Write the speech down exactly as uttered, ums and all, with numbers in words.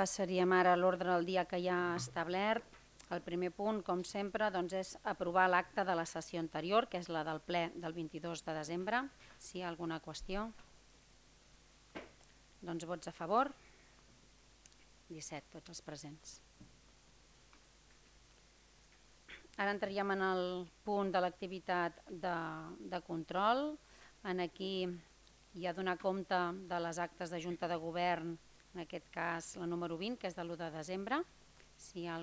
Passaríem ara a l'ordre del dia que ja ha establert. El primer punt, com sempre, doncs, és aprovar l'acta de la sessió anterior, que és la del ple del vint-i-dos de desembre. Si hi ha alguna qüestió? Doncs vots a favor. disset, tots els presents. Ara entraríem en el punt de l'activitat de, de control. En aquí hi ha donar compte de les actes de Junta de Govern, en aquest cas la número vint, que és de l'u de desembre. Si hi ha